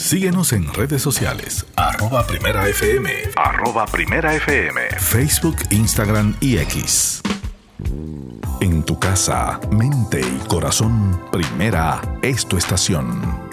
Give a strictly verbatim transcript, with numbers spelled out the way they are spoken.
Síguenos en redes sociales, arroba Primera F M, arroba Primera F M, Facebook, Instagram y X. En tu casa, mente y corazón, Primera es tu estación.